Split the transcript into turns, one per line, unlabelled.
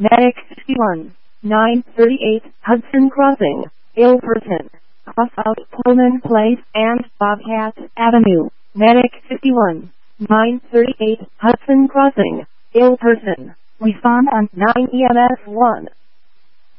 Medic 51, 938 Hudson Crossing, ill person. Cross out Pullman Place and Bobcat Avenue. Medic 51, 938 Hudson Crossing, ill person. Respond on 9 EMS 1.